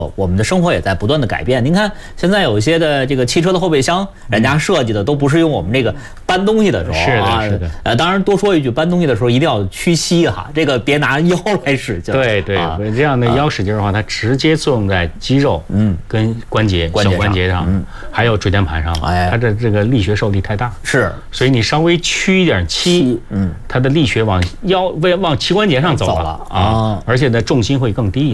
我们的生活也在不断的改变。您看，现在有一些的这个汽车的后备箱，人家设计的都不是用我们这个搬东西的时候啊。 是的。 当然多说一句，搬东西的时候一定要屈膝哈，这个别拿腰来使劲。 对，这样的腰使劲的话，它直接作用在肌肉，跟关节、小关节上，还有椎间盘上，它的这个力学受力太大。是，所以你稍微屈一点膝，它的力学往膝关节上走了啊，而且呢重心会更低。